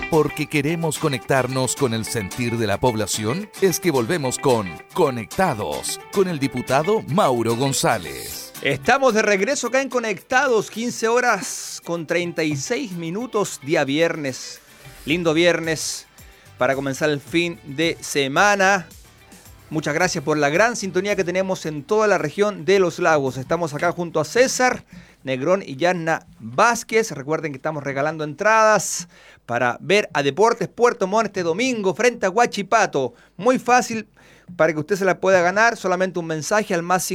Porque queremos conectarnos con el sentir de la población, es que volvemos con Conectados, con el diputado Mauro González. Estamos de regreso acá en Conectados, 15 horas con 36 minutos, día viernes. Lindo viernes para comenzar el fin de semana. Muchas gracias por la gran sintonía que tenemos en toda la región de Los Lagos. Estamos acá junto a César Negrón y Yanna Vázquez. Recuerden que estamos regalando entradas para ver a Deportes Puerto Montt este domingo frente a Huachipato. Muy fácil para que usted se la pueda ganar. Solamente un mensaje al más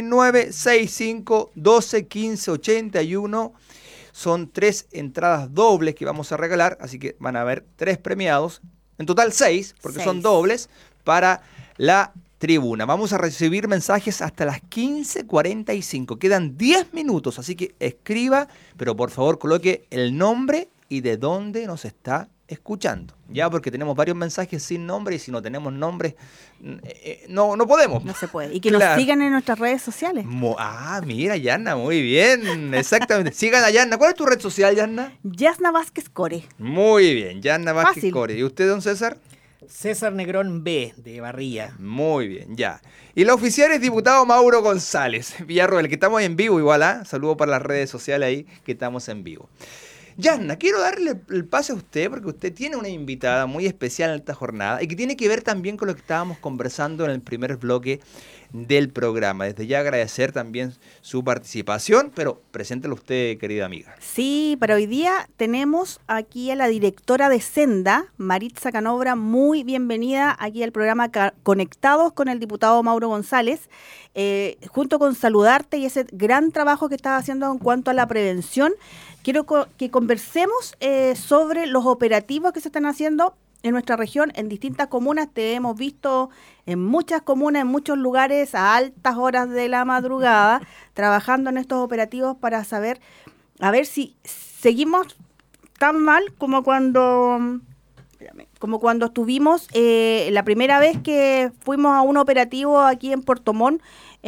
569-6512-1581. Son 3 entradas dobles que vamos a regalar, así que van a haber 3 premiados. En total 6, porque son dobles para la tribuna. Vamos a recibir mensajes hasta las 15:45. Quedan 10 minutos, así que escriba, pero por favor coloque el nombre y de dónde nos está escuchando. Ya, porque tenemos varios mensajes sin nombre y si no tenemos nombre, no podemos. No se puede. Y que nos sigan en nuestras redes sociales. Mira, Yanna, muy bien. Exactamente. Sigan a Yanna. ¿Cuál es tu red social, Yanna? Yasna Vázquez Core. Muy bien, Yanna Vázquez Fácil. Core. ¿Y usted, don César? César Negrón B, de Barría. Muy bien, ya. Y la oficial es diputado Mauro González Villarroel, que estamos en vivo igual, ¿ah? Saludo para las redes sociales ahí, que estamos en vivo. Yanna, quiero darle el pase a usted porque usted tiene una invitada muy especial en esta jornada y que tiene que ver también con lo que estábamos conversando en el primer bloque del programa. Desde ya agradecer también su participación, pero preséntelo usted, querida amiga. Sí, para hoy día tenemos aquí a la directora de Senda, Maritza Canobra. Muy bienvenida aquí al programa Conectados con el diputado Mauro González. Junto con saludarte y ese gran trabajo que estás haciendo en cuanto a la prevención, quiero que conversemos sobre los operativos que se están haciendo en nuestra región, en distintas comunas. Te hemos visto en muchas comunas, en muchos lugares, a altas horas de la madrugada, trabajando en estos operativos para saber, a ver si seguimos tan mal como cuando estuvimos la primera vez que fuimos a un operativo aquí en Puerto Montt,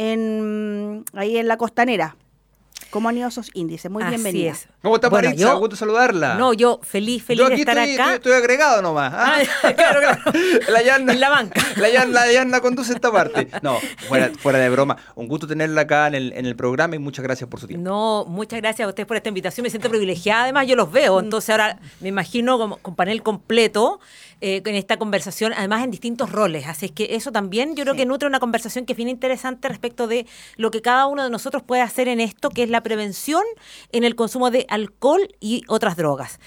ahí en la Costanera. ¿Cómo han ido esos índices? Muy bienvenida. Es. ¿Cómo está Maritza? Gusto saludarla. No, yo feliz de estar acá. Estoy agregado nomás. Claro. La Yanna, en la banca. La Yanna conduce esta parte. No, fuera de broma. Un gusto tenerla acá en el programa y muchas gracias por su tiempo. No, muchas gracias a ustedes por esta invitación. Me siento privilegiada. Además, yo los veo. Entonces ahora me imagino con panel completo en esta conversación, además en distintos roles. Así es que eso también yo creo que nutre una conversación que es bien interesante respecto de lo que cada uno de nosotros puede hacer en esto, que es la prevención en el consumo de alcohol y otras drogas.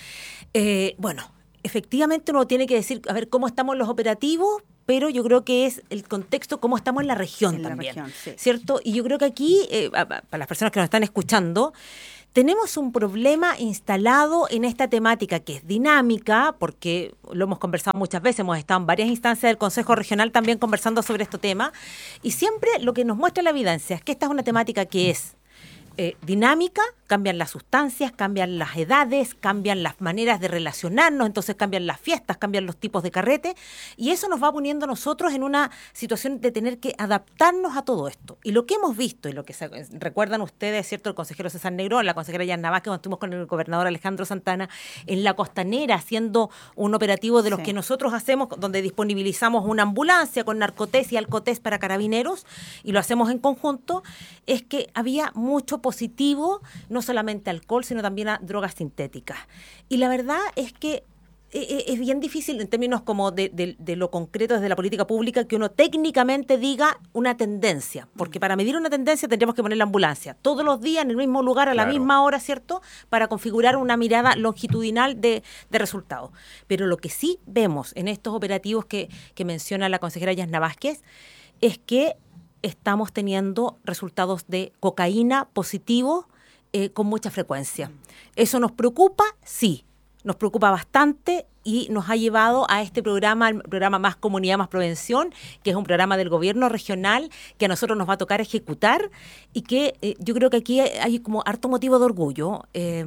Efectivamente uno tiene que decir, a ver, cómo estamos los operativos, pero yo creo que es el contexto, cómo estamos en la región también, ¿cierto? Y yo creo que aquí, para las personas que nos están escuchando, tenemos un problema instalado en esta temática que es dinámica, porque lo hemos conversado muchas veces, hemos estado en varias instancias del Consejo Regional también conversando sobre este tema, y siempre lo que nos muestra la evidencia es que esta es una temática que es dinámica, cambian las sustancias, cambian las edades, cambian las maneras de relacionarnos, entonces cambian las fiestas, cambian los tipos de carrete, y eso nos va poniendo a nosotros en una situación de tener que adaptarnos a todo esto. Y lo que hemos visto, y lo que recuerdan ustedes, ¿cierto? El consejero César Negrón, la consejera Yanna Vázquez, cuando estuvimos con el gobernador Alejandro Santana en la Costanera, haciendo un operativo de los que nosotros hacemos, donde disponibilizamos una ambulancia con narcotés y alcotés para carabineros, y lo hacemos en conjunto, es que había mucho positivo, no solamente alcohol, sino también a drogas sintéticas. Y la verdad es que es bien difícil en términos como de lo concreto desde la política pública que uno técnicamente diga una tendencia, porque para medir una tendencia tendríamos que poner la ambulancia todos los días en el mismo lugar a la misma hora, ¿cierto? Para configurar una mirada longitudinal de resultados. Pero lo que sí vemos en estos operativos que menciona la consejera Yanna Vázquez es que estamos teniendo resultados de cocaína positivos con mucha frecuencia. ¿Eso nos preocupa? Sí, nos preocupa bastante y nos ha llevado a este programa, el programa Más Comunidad, Más Prevención, que es un programa del gobierno regional que a nosotros nos va a tocar ejecutar y que yo creo que aquí hay como harto motivo de orgullo.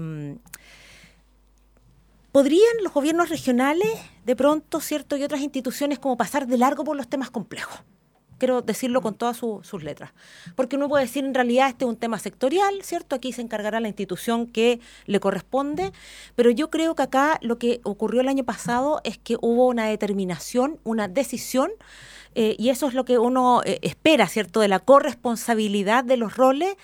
¿Podrían los gobiernos regionales de pronto, cierto, y otras instituciones como pasar de largo por los temas complejos? quiero decirlo con todas sus letras. Porque uno puede decir, en realidad, este es un tema sectorial, ¿cierto? Aquí se encargará la institución que le corresponde, pero yo creo que acá lo que ocurrió el año pasado es que hubo una determinación, una decisión, y eso es lo que uno espera, ¿cierto?, de la corresponsabilidad de los roles,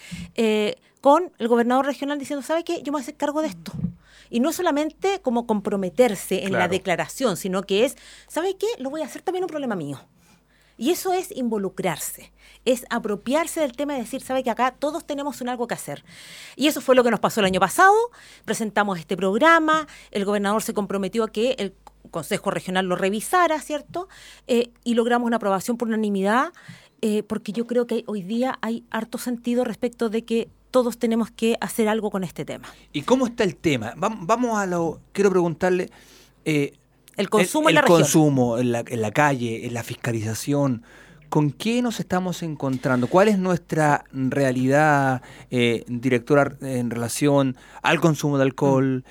con el gobernador regional diciendo, ¿sabe qué? Yo me voy a hacer cargo de esto. Y no solamente como comprometerse en la declaración, sino que es, ¿sabe qué? Lo voy a hacer también un problema mío. Y eso es involucrarse, es apropiarse del tema y decir, ¿sabe que acá todos tenemos algo que hacer? Y eso fue lo que nos pasó el año pasado, presentamos este programa, el gobernador se comprometió a que el Consejo Regional lo revisara, ¿cierto? Y logramos una aprobación por unanimidad, porque yo creo que hoy día hay harto sentido respecto de que todos tenemos que hacer algo con este tema. ¿Y cómo está el tema? Vamos a lo... Quiero preguntarle... el consumo en la región. El consumo en la calle, en la fiscalización. ¿Con qué nos estamos encontrando? ¿Cuál es nuestra realidad, directora, en relación al consumo de alcohol,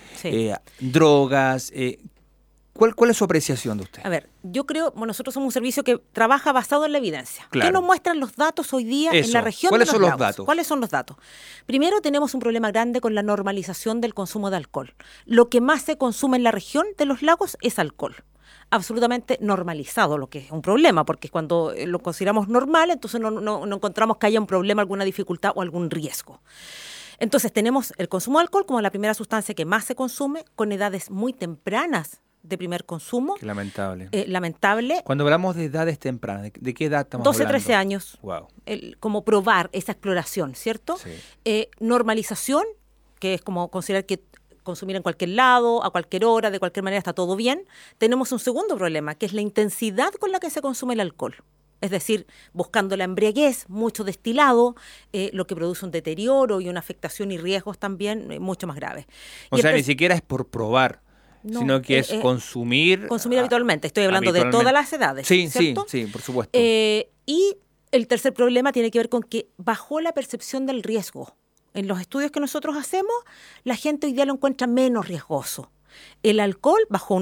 drogas? ¿Cuál es su apreciación de usted? A ver, yo creo, nosotros somos un servicio que trabaja basado en la evidencia. Claro. ¿Qué nos muestran los datos hoy día en la región de los lagos? Datos? ¿Cuáles son los datos? Primero, tenemos un problema grande con la normalización del consumo de alcohol. Lo que más se consume en la región de los lagos es alcohol. Absolutamente normalizado, lo que es un problema, porque cuando lo consideramos normal, entonces no encontramos que haya un problema, alguna dificultad o algún riesgo. Entonces tenemos el consumo de alcohol como la primera sustancia que más se consume, con edades muy tempranas de primer consumo. Qué lamentable. Lamentable. Cuando hablamos de edades tempranas, ¿de qué edad estamos 12, hablando? 13 años. Wow. Como probar esa exploración, ¿cierto? Sí. Normalización, que es como considerar que consumir en cualquier lado, a cualquier hora, de cualquier manera está todo bien. Tenemos un segundo problema, que es la intensidad con la que se consume el alcohol. Es decir, buscando la embriaguez, mucho destilado, lo que produce un deterioro y una afectación y riesgos también mucho más graves. O sea, ni siquiera es por probar. No, sino que es consumir... Consumir habitualmente. Estoy hablando de todas las edades, ¿cierto? Sí, por supuesto. Y el tercer problema tiene que ver con que bajó la percepción del riesgo. En los estudios que nosotros hacemos, la gente hoy día lo encuentra menos riesgoso. El alcohol bajó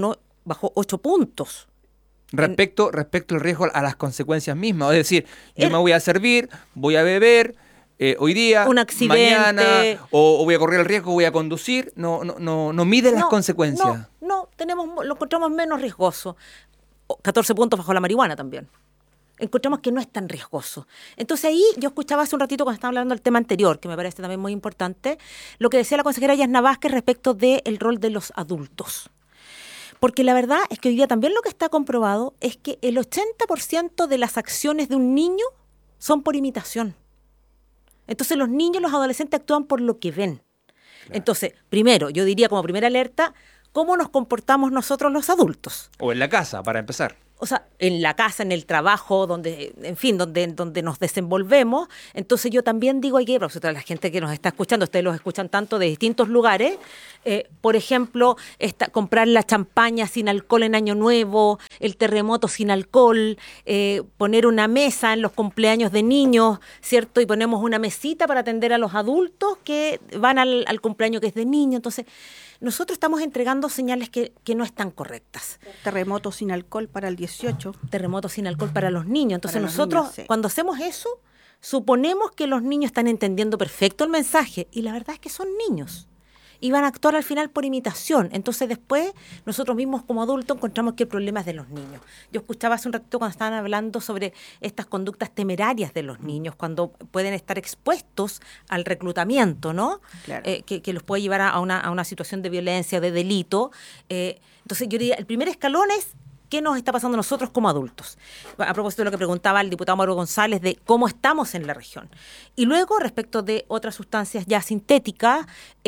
8 puntos. Respecto al riesgo a las consecuencias mismas. Es decir, yo me voy a servir, voy a beber... hoy día, un accidente, mañana, o voy a correr el riesgo, voy a conducir, no mide las consecuencias. No, lo encontramos menos riesgoso. 14 puntos bajo la marihuana también. Encontramos que no es tan riesgoso. Entonces ahí yo escuchaba hace un ratito cuando estaba hablando del tema anterior, que me parece también muy importante, lo que decía la consejera Yasna Vázquez respecto del rol de los adultos. Porque la verdad es que hoy día también lo que está comprobado es que el 80% de las acciones de un niño son por imitación. Entonces los niños, los adolescentes actúan por lo que ven. Claro. Entonces, primero, yo diría como primera alerta, ¿cómo nos comportamos nosotros los adultos? O en la casa, para empezar. O sea, en la casa, en el trabajo, donde nos desenvolvemos. Entonces yo también digo, la gente que nos está escuchando, ustedes los escuchan tanto de distintos lugares, por ejemplo, comprar la champaña sin alcohol en Año Nuevo, el terremoto sin alcohol, poner una mesa en los cumpleaños de niños, ¿cierto? Y ponemos una mesita para atender a los adultos que van al cumpleaños que es de niño. Entonces, nosotros estamos entregando señales que no están correctas. Terremoto sin alcohol para el 18. Terremoto sin alcohol para los niños. Entonces nosotros, cuando hacemos eso, suponemos que los niños están entendiendo perfecto el mensaje. Y la verdad es que son niños. Y van a actuar al final por imitación. Entonces después, nosotros mismos como adultos encontramos que el problema es de los niños. Yo escuchaba hace un ratito cuando estaban hablando sobre estas conductas temerarias de los niños, cuando pueden estar expuestos al reclutamiento, ¿no? Claro. Que los puede llevar a una situación de violencia, de delito. Entonces yo diría, el primer escalón es ¿qué nos está pasando a nosotros como adultos? A propósito de lo que preguntaba el diputado Mauro González de cómo estamos en la región. Y luego, respecto de otras sustancias ya sintéticas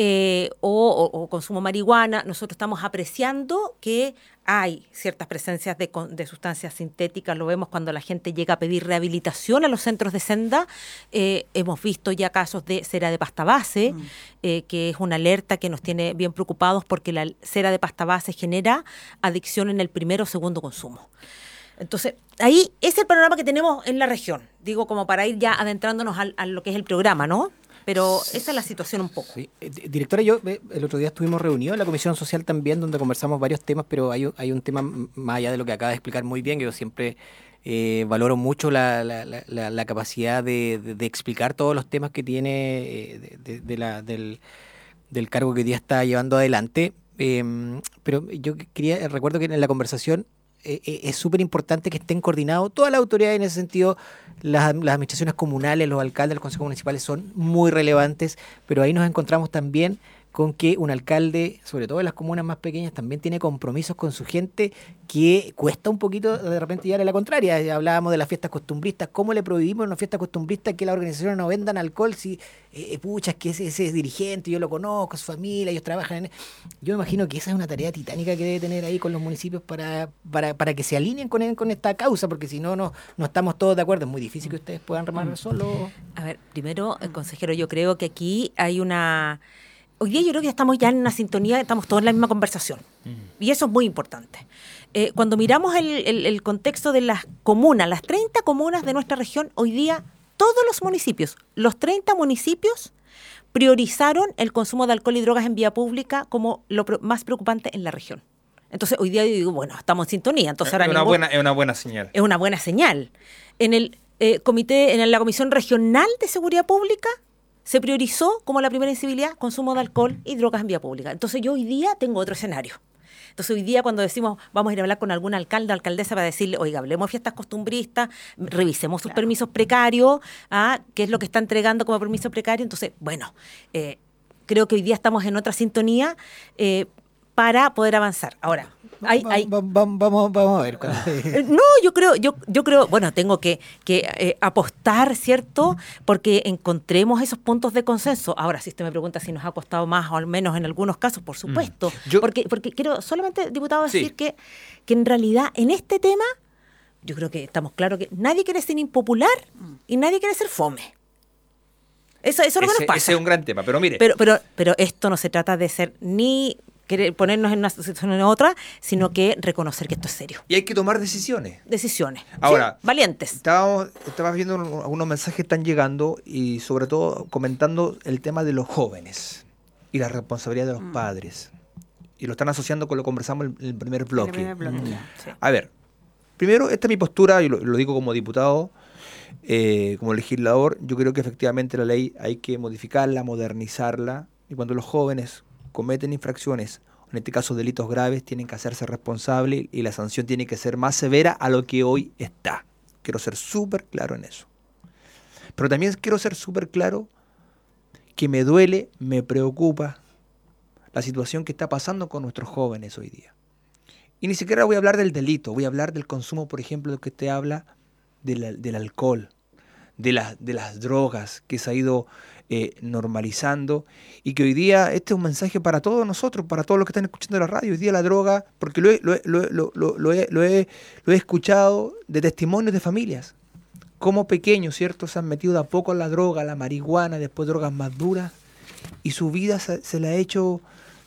o consumo marihuana, nosotros estamos apreciando que hay ciertas presencias de sustancias sintéticas. Lo vemos cuando la gente llega a pedir rehabilitación a los centros de senda. Hemos visto ya casos de cera de pasta base, que es una alerta que nos tiene bien preocupados porque la cera de pasta base genera adicción en el primero o segundo consumo. Entonces, ahí es el panorama que tenemos en la región. Digo, como para ir ya adentrándonos a lo que es el programa, ¿no? Pero esa es la situación un poco. Sí. Directora, el otro día estuvimos reunidos en la Comisión Social también, donde conversamos varios temas, pero hay un tema más allá de lo que acaba de explicar muy bien, que yo siempre Valoro mucho la capacidad de explicar todos los temas que tiene del cargo que hoy día está llevando adelante. Pero yo recuerdo que en la conversación es súper importante que estén coordinados todas las autoridades en ese sentido. Las administraciones comunales, los alcaldes, los consejos municipales son muy relevantes, pero ahí nos encontramos también con que un alcalde, sobre todo en las comunas más pequeñas, también tiene compromisos con su gente que cuesta un poquito de repente llevarle la contraria. Hablábamos de las fiestas costumbristas. ¿Cómo le prohibimos en una fiesta costumbrista que las organizaciones no vendan alcohol si, pucha, es que ese dirigente, yo lo conozco, su familia, ellos trabajan en... Yo me imagino que esa es una tarea titánica que debe tener ahí con los municipios para que se alineen con esta causa, porque si no estamos todos de acuerdo. Es muy difícil que ustedes puedan remar solo. A ver, primero, consejero, yo creo que aquí hay una... Hoy día yo creo que estamos ya en una sintonía, estamos todos en la misma conversación. Y eso es muy importante. Cuando miramos el contexto de las comunas, las 30 comunas de nuestra región, hoy día todos los municipios, los 30 municipios, priorizaron el consumo de alcohol y drogas en vía pública como lo más preocupante en la región. Entonces hoy día yo digo, bueno, estamos en sintonía. Entonces, ahora es una buena señal. Es una buena señal. En el en la Comisión Regional de Seguridad Pública, se priorizó como la primera incivilidad consumo de alcohol y drogas en vía pública. Entonces yo hoy día tengo otro escenario. Entonces hoy día cuando decimos vamos a ir a hablar con algún alcalde o alcaldesa para decirle, oiga, hablemos de fiestas costumbristas, revisemos sus permisos precarios, qué es lo que está entregando como permiso precario. Entonces, bueno, creo que hoy día estamos en otra sintonía para poder avanzar. Ahora, vamos a ver. No, yo creo, bueno, tengo que apostar, ¿cierto? Porque encontremos esos puntos de consenso. Ahora, si usted me pregunta si nos ha costado más o al menos en algunos casos, por supuesto. Porque quiero solamente, diputado, decir que en realidad en este tema, yo creo que estamos claros que nadie quiere ser impopular y nadie quiere ser fome. Eso es lo que nos pasa. Ese es un gran tema, pero mire. Pero esto no se trata de ser ni querer ponernos en una situación o en otra, sino que reconocer que esto es serio. Y hay que tomar decisiones. Ahora, ¿sí? Valientes. Estabas viendo algunos mensajes que están llegando y sobre todo comentando el tema de los jóvenes y la responsabilidad de los padres. Y lo están asociando con lo que conversamos en el primer bloque. Sí. A ver, primero, esta es mi postura, y lo digo como diputado, como legislador. Yo creo que efectivamente la ley hay que modificarla, modernizarla, y cuando los jóvenes cometen infracciones, en este caso delitos graves, tienen que hacerse responsables y la sanción tiene que ser más severa a lo que hoy está. Quiero ser súper claro en eso. Pero también quiero ser súper claro que me duele, me preocupa la situación que está pasando con nuestros jóvenes hoy día. Y ni siquiera voy a hablar del delito, voy a hablar del consumo, por ejemplo, de que usted habla del alcohol, de las drogas que se ha ido normalizando, y que hoy día este es un mensaje para todos nosotros, para todos los que están escuchando la radio. Hoy día la droga, porque lo he escuchado de testimonios de familias, como pequeños, ¿cierto? Se han metido de a poco a la droga, a la marihuana, después drogas más duras, y su vida se le ha hecho,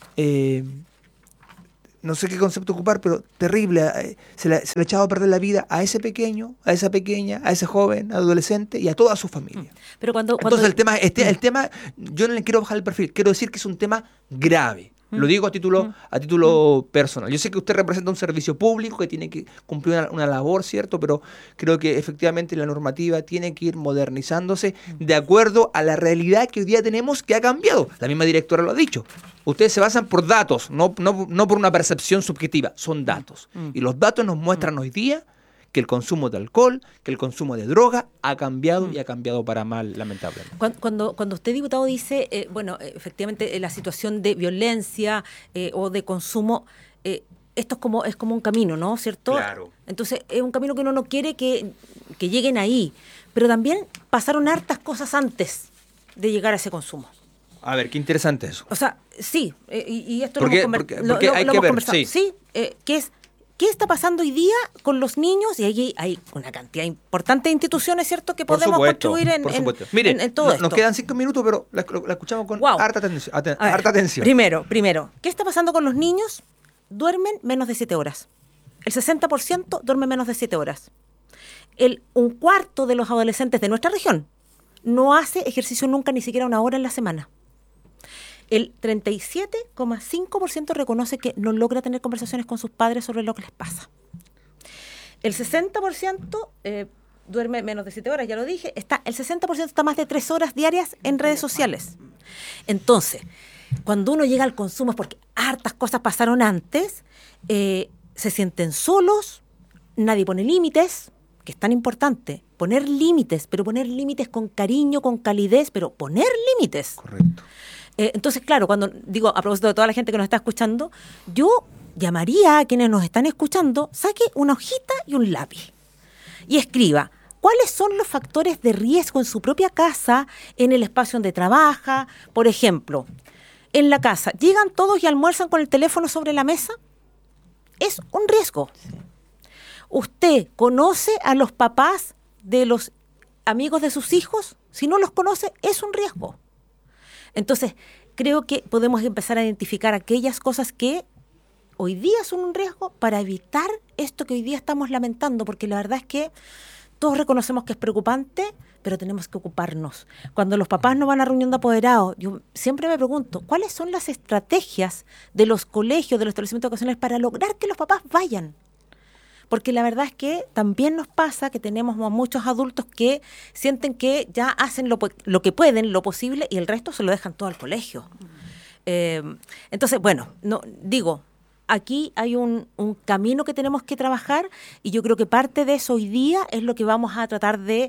no sé qué concepto ocupar, pero terrible. Se le ha echado a perder la vida a ese pequeño, a esa pequeña, a ese joven, adolescente y a toda su familia. Pero Entonces el tema, yo no le quiero bajar el perfil, quiero decir que es un tema grave. Lo digo a título personal. Yo sé que usted representa un servicio público que tiene que cumplir una labor, ¿cierto? Pero creo que efectivamente la normativa tiene que ir modernizándose de acuerdo a la realidad que hoy día tenemos, que ha cambiado. La misma directora lo ha dicho. Ustedes se basan por datos, no por una percepción subjetiva, son datos. Y los datos nos muestran hoy día que el consumo de alcohol, que el consumo de droga ha cambiado y ha cambiado para mal, lamentablemente. Cuando usted, diputado, dice, efectivamente, la situación de violencia o de consumo, esto es como un camino, ¿no? ¿Cierto? Claro. Entonces, es un camino que uno no quiere que lleguen ahí, pero también pasaron hartas cosas antes de llegar a ese consumo. A ver, qué interesante eso. O sea, sí, y esto porque hay que ver, conversado. Sí, ¿qué está pasando hoy día con los niños? Y ahí hay una cantidad importante de instituciones, ¿cierto?, que podemos construir en todo esto. Nos quedan 5 minutos, pero la escuchamos con harta atención. Primero, ¿qué está pasando con los niños? Duermen menos de 7 horas. El 60% duerme menos de 7 horas. Un cuarto de los adolescentes de nuestra región no hace ejercicio nunca, ni siquiera una hora en la semana. El 37,5% reconoce que no logra tener conversaciones con sus padres sobre lo que les pasa. El 60% duerme menos de 7 horas, ya lo dije. El 60% está más de 3 horas diarias en redes sociales. Entonces, cuando uno llega al consumo es porque hartas cosas pasaron antes, se sienten solos, nadie pone límites, que es tan importante. Poner límites, pero poner límites con cariño, con calidez, pero poner límites. Correcto. Entonces, claro, cuando digo, a propósito de toda la gente que nos está escuchando, yo llamaría a quienes nos están escuchando, saque una hojita y un lápiz y escriba cuáles son los factores de riesgo en su propia casa, en el espacio donde trabaja. Por ejemplo, en la casa, ¿llegan todos y almuerzan con el teléfono sobre la mesa? Es un riesgo. ¿Usted conoce a los papás de los amigos de sus hijos? Si no los conoce, es un riesgo. Entonces, creo que podemos empezar a identificar aquellas cosas que hoy día son un riesgo para evitar esto que hoy día estamos lamentando, porque la verdad es que todos reconocemos que es preocupante, pero tenemos que ocuparnos. Cuando los papás no van a reunión de apoderados, yo siempre me pregunto, ¿cuáles son las estrategias de los colegios, de los establecimientos educacionales para lograr que los papás vayan? Porque la verdad es que también nos pasa que tenemos muchos adultos que sienten que ya hacen lo que pueden, lo posible, y el resto se lo dejan todo al colegio. Entonces, bueno, aquí hay un camino que tenemos que trabajar, y yo creo que parte de eso hoy día es lo que vamos a tratar de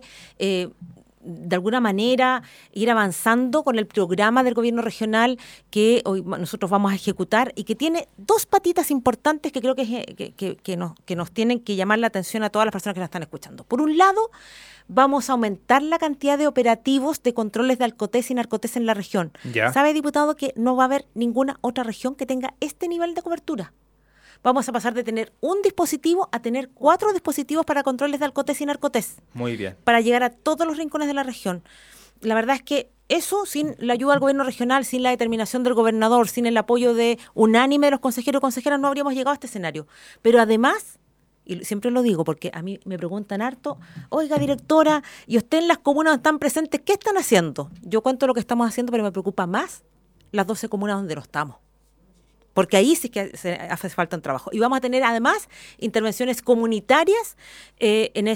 alguna manera ir avanzando con el programa del gobierno regional que hoy nosotros vamos a ejecutar y que tiene 2 patitas importantes que creo que nos tienen que llamar la atención a todas las personas que nos están escuchando. Por un lado, vamos a aumentar la cantidad de operativos de controles de alcotés y narcotés en la región. ¿Ya? ¿Sabe, diputado, que no va a haber ninguna otra región que tenga este nivel de cobertura? Vamos a pasar de tener un dispositivo a tener 4 dispositivos para controles de alcotés y narcotés. Muy bien. Para llegar a todos los rincones de la región. La verdad es que eso, sin la ayuda del gobierno regional, sin la determinación del gobernador, sin el apoyo unánime de los consejeros y consejeras, no habríamos llegado a este escenario. Pero además, y siempre lo digo porque a mí me preguntan harto, oiga, directora, ¿y usted en las comunas donde están presentes, qué están haciendo? Yo cuento lo que estamos haciendo, pero me preocupa más las 12 comunas donde no estamos. Porque ahí sí que hace falta un trabajo. Y vamos a tener además intervenciones comunitarias en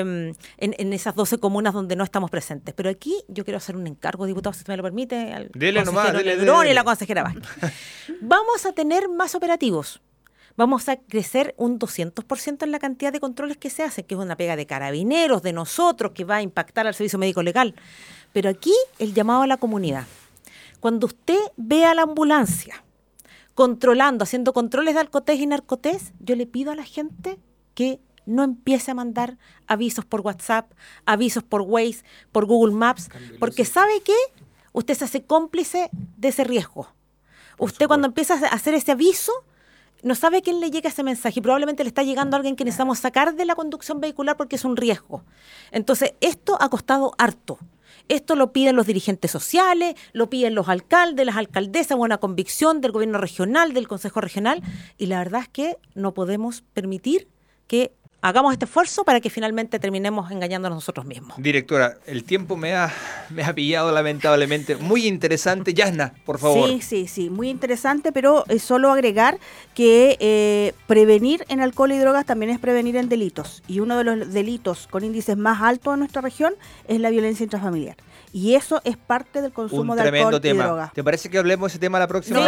esas 12 comunas donde no estamos presentes. Pero aquí yo quiero hacer un encargo, diputado, si usted me lo permite, al consejero Lebrón y la consejera Vázquez. Vamos a tener más operativos. Vamos a crecer un 200% en la cantidad de controles que se hacen, que es una pega de carabineros, de nosotros, que va a impactar al servicio médico legal. Pero aquí el llamado a la comunidad. Cuando usted vea la ambulancia controlando, haciendo controles de alcotés y narcotés, yo le pido a la gente que no empiece a mandar avisos por WhatsApp, avisos por Waze, por Google Maps, porque ¿sabe qué? Usted se hace cómplice de ese riesgo. Usted cuando empieza a hacer ese aviso, no sabe quién le llega ese mensaje y probablemente le está llegando a alguien que necesitamos sacar de la conducción vehicular porque es un riesgo. Entonces, esto ha costado harto. Esto lo piden los dirigentes sociales, lo piden los alcaldes, las alcaldesas, buena convicción del gobierno regional, del consejo regional, y la verdad es que no podemos permitir que hagamos este esfuerzo para que finalmente terminemos engañándonos nosotros mismos. Directora, el tiempo me ha pillado lamentablemente. Muy interesante. Yasna, por favor. Sí, muy interesante, pero solo agregar que prevenir en alcohol y drogas también es prevenir en delitos. Y uno de los delitos con índices más altos en nuestra región es la violencia intrafamiliar. Y eso es parte del consumo de alcohol y drogas. ¿Te parece que hablemos de ese tema la próxima?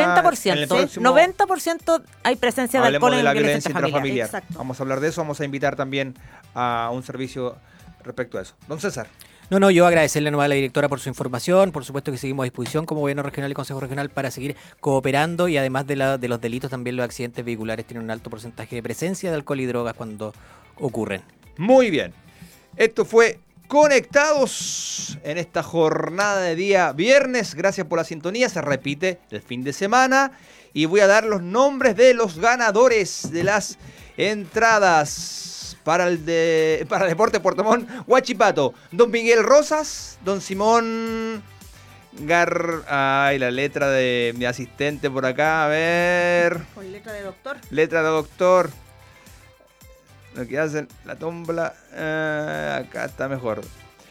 90% hay presencia de alcohol en la violencia intrafamiliar. Exacto. Vamos a hablar de eso, vamos a invitar también a un servicio respecto a eso. Don César. No, yo agradecerle nomás a la directora por su información. Por supuesto que seguimos a disposición como Gobierno Regional y Consejo Regional para seguir cooperando, y además de los delitos, también los accidentes vehiculares tienen un alto porcentaje de presencia de alcohol y drogas cuando ocurren. Muy bien. Esto fue Conectados en esta jornada de día viernes. Gracias por la sintonía. Se repite el fin de semana y voy a dar los nombres de los ganadores de las entradas para el Deporte Puerto Montt Huachipato. Don Miguel Rosas, don Simón la letra de mi asistente por acá, a ver. Con letra de doctor. Letra de doctor. Lo que hacen, la tómbola, acá está mejor.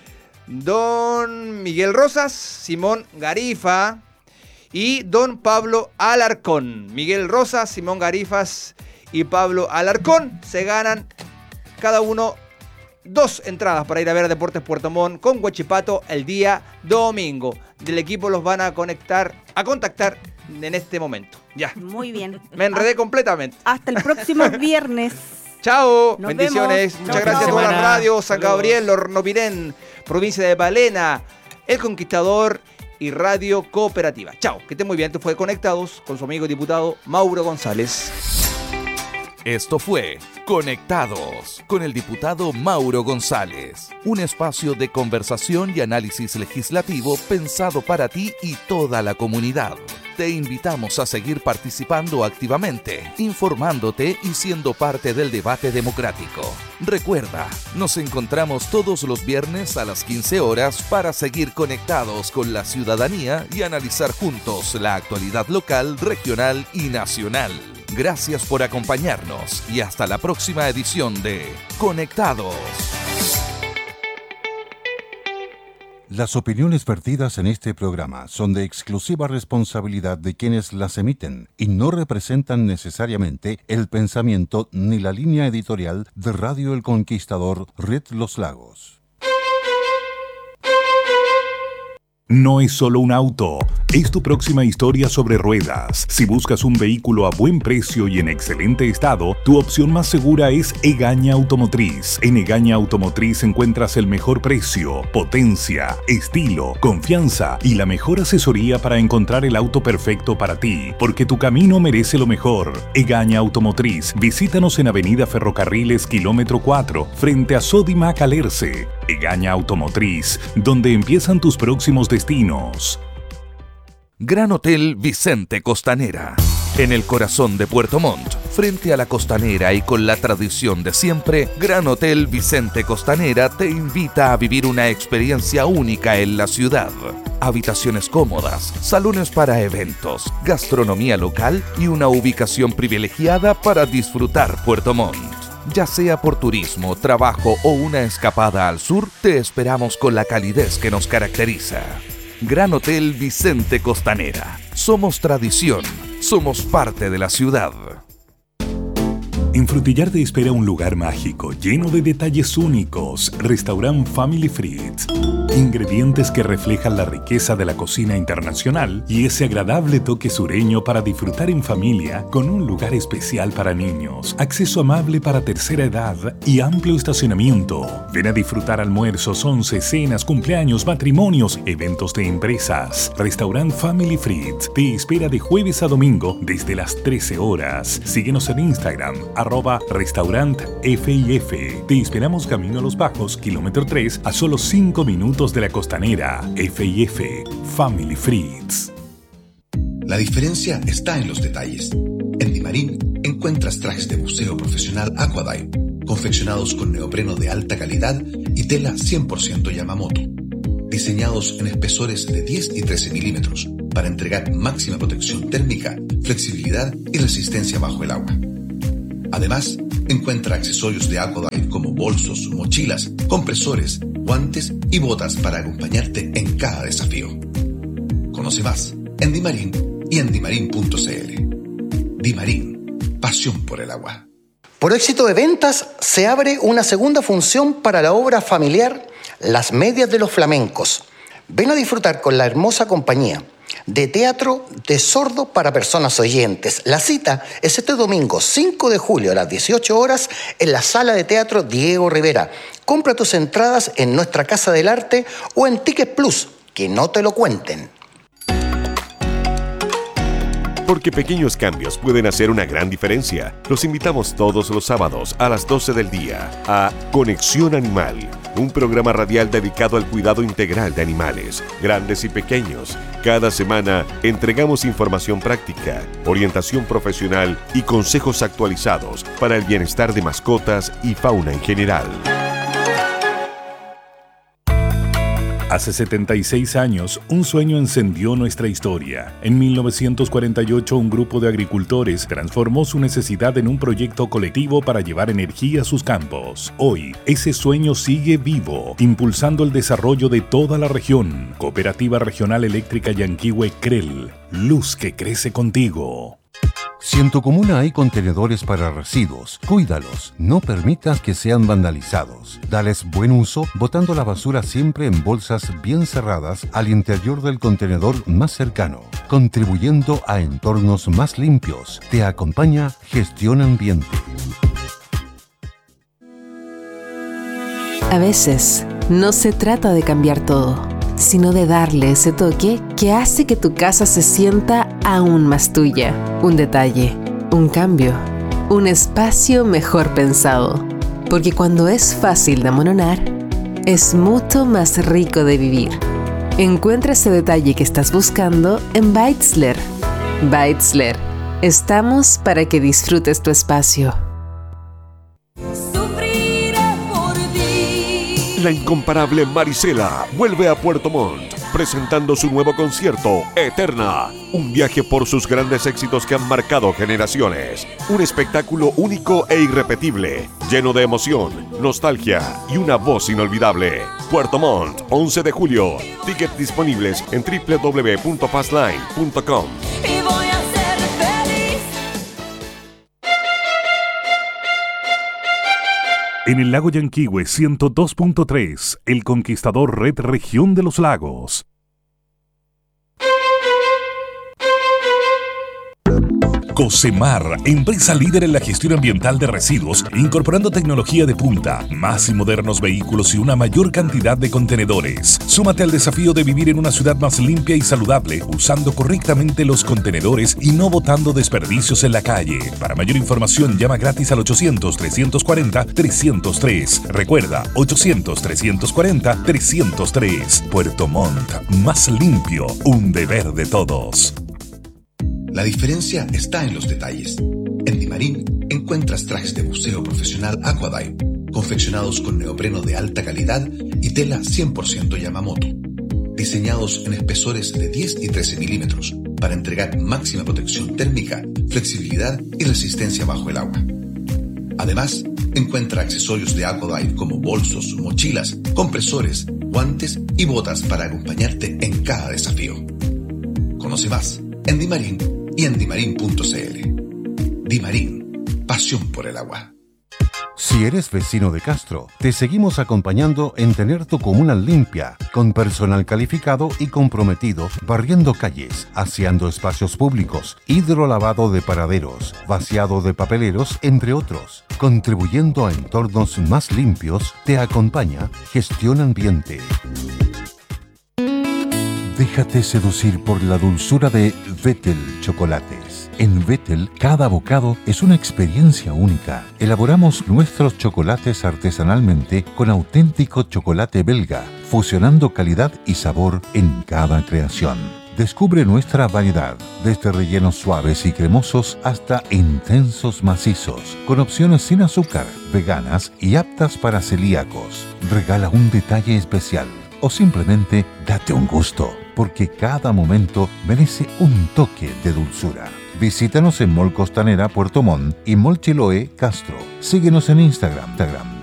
Don Miguel Rosas, Simón Garifa y don Pablo Alarcón. Miguel Rosas, Simón Garifas y Pablo Alarcón se ganan cada uno 2 entradas para ir a ver Deportes Puerto Montt con Huachipato el día domingo. Del equipo los van a contactar en este momento. Ya. Muy bien. Me enredé completamente. Hasta el próximo viernes. Chao, Nos bendiciones. vemos. Muchas Chao, gracias a chao. todas las radios, San Gabriel, Hornopirén, provincia de Palena, El Conquistador y Radio Cooperativa. Chao, que estén muy bien. Esto fue Conectados con su amigo y diputado Mauro González. Esto fue Conectados con el diputado Mauro González, un espacio de conversación y análisis legislativo pensado para ti y toda la comunidad. Te invitamos a seguir participando activamente, informándote y siendo parte del debate democrático. Recuerda, nos encontramos todos los viernes a las 15 horas para seguir conectados con la ciudadanía y analizar juntos la actualidad local, regional y nacional. Gracias por acompañarnos y hasta la próxima edición de Conectados. Las opiniones vertidas en este programa son de exclusiva responsabilidad de quienes las emiten y no representan necesariamente el pensamiento ni la línea editorial de Radio El Conquistador, Red Los Lagos. No es solo un auto, es tu próxima historia sobre ruedas. Si buscas un vehículo a buen precio y en excelente estado, tu opción más segura es Egaña Automotriz. En Egaña Automotriz encuentras el mejor precio, potencia, estilo, confianza y la mejor asesoría para encontrar el auto perfecto para ti, porque tu camino merece lo mejor. Egaña Automotriz, visítanos en Avenida Ferrocarriles, kilómetro 4, frente a Sodimac Alerce. Egaña Automotriz, donde empiezan tus próximos destinos. Gran Hotel Vicente Costanera. En el corazón de Puerto Montt, frente a la costanera y con la tradición de siempre, Gran Hotel Vicente Costanera te invita a vivir una experiencia única en la ciudad. Habitaciones cómodas, salones para eventos, gastronomía local y una ubicación privilegiada para disfrutar Puerto Montt. Ya sea por turismo, trabajo o una escapada al sur, te esperamos con la calidez que nos caracteriza. Gran Hotel Vicente Costanera. Somos tradición, somos parte de la ciudad. En Frutillar te espera un lugar mágico, lleno de detalles únicos. Restaurant Family Frites. Ingredientes que reflejan la riqueza de la cocina internacional y ese agradable toque sureño para disfrutar en familia con un lugar especial para niños, acceso amable para tercera edad y amplio estacionamiento. Ven a disfrutar almuerzos, once, cenas, cumpleaños, matrimonios, eventos de empresas. Restaurant Family Frites te espera de jueves a domingo desde las 13 horas. Síguenos en Instagram, @restaurantFIF. Te esperamos camino a Los Bajos, kilómetro 3, a solo 5 minutos de la costanera. FIF, Family Frites. La diferencia está en los detalles. En Dimarín encuentras trajes de buceo profesional Aquadive, confeccionados con neopreno de alta calidad y tela 100% Yamamoto, diseñados en espesores de 10 y 13 milímetros para entregar máxima protección térmica, flexibilidad y resistencia bajo el agua. Además, encuentra accesorios de Aquadive como bolsos, mochilas, compresores, guantes y botas para acompañarte en cada desafío. Conoce más en Dimarín y en dimarin.cl. Dimarín, pasión por el agua. Por éxito de ventas, se abre una segunda función para la obra familiar Las Medias de los Flamencos. Ven a disfrutar con la hermosa compañía de teatro de sordo para personas oyentes. La cita es este domingo 5 de julio a las 18 horas en la Sala de Teatro Diego Rivera. Compra tus entradas en nuestra Casa del Arte o en Ticket Plus, que no te lo cuenten. Porque pequeños cambios pueden hacer una gran diferencia. Los invitamos todos los sábados a las 12 del día a Conexión Animal, un programa radial dedicado al cuidado integral de animales, grandes y pequeños. Cada semana entregamos información práctica, orientación profesional y consejos actualizados para el bienestar de mascotas y fauna en general. Hace 76 años, un sueño encendió nuestra historia. En 1948, un grupo de agricultores transformó su necesidad en un proyecto colectivo para llevar energía a sus campos. Hoy, ese sueño sigue vivo, impulsando el desarrollo de toda la región. Cooperativa Regional Eléctrica Yanquihue CREL. Luz que crece contigo. Si en tu comuna hay contenedores para residuos, cuídalos. No permitas que sean vandalizados. Dales buen uso, botando la basura siempre en bolsas bien cerradas al interior del contenedor más cercano, contribuyendo a entornos más limpios. Te acompaña Gestión Ambiente. A veces, no se trata de cambiar todo, sino de darle ese toque que hace que tu casa se sienta aún más tuya. Un detalle, un cambio, un espacio mejor pensado. Porque cuando es fácil de amononar, es mucho más rico de vivir. Encuentra ese detalle que estás buscando en Beitzler. Beitzler. Estamos para que disfrutes tu espacio. La incomparable Marisela vuelve a Puerto Montt, presentando su nuevo concierto, Eterna. Un viaje por sus grandes éxitos que han marcado generaciones. Un espectáculo único e irrepetible, lleno de emoción, nostalgia y una voz inolvidable. Puerto Montt, 11 de julio. Tickets disponibles en www.fastline.com. En el lago Yanquihue 102.3, El Conquistador Red Región de los Lagos. Cosemar, empresa líder en la gestión ambiental de residuos, incorporando tecnología de punta, más y modernos vehículos y una mayor cantidad de contenedores. Súmate al desafío de vivir en una ciudad más limpia y saludable, usando correctamente los contenedores y no botando desperdicios en la calle. Para mayor información, llama gratis al 800-340-303. Recuerda, 800-340-303. Puerto Montt, más limpio, un deber de todos. La diferencia está en los detalles. En Dimarín encuentras trajes de buceo profesional Aquadive, confeccionados con neopreno de alta calidad y tela 100% Yamamoto, diseñados en espesores de 10 y 13 milímetros para entregar máxima protección térmica, flexibilidad y resistencia bajo el agua. Además, encuentra accesorios de Aquadive como bolsos, mochilas, compresores, guantes y botas para acompañarte en cada desafío. Conoce más en Dimarín y en dimarin.cl. Dimarín, pasión por el agua. Si eres vecino de Castro, te seguimos acompañando en tener tu comuna limpia, con personal calificado y comprometido, barriendo calles, aseando espacios públicos, hidrolavado de paraderos, vaciado de papeleros, entre otros. Contribuyendo a entornos más limpios, te acompaña Gestión Ambiente. Déjate seducir por la dulzura de Vettel Chocolates. En Vettel, cada bocado es una experiencia única. Elaboramos nuestros chocolates artesanalmente con auténtico chocolate belga, fusionando calidad y sabor en cada creación. Descubre nuestra variedad, desde rellenos suaves y cremosos hasta intensos macizos, con opciones sin azúcar, veganas y aptas para celíacos. Regala un detalle especial o simplemente date un gusto, porque cada momento merece un toque de dulzura. Visítanos en Mall Costanera Puerto Montt y Mall Chiloé Castro. Síguenos en Instagram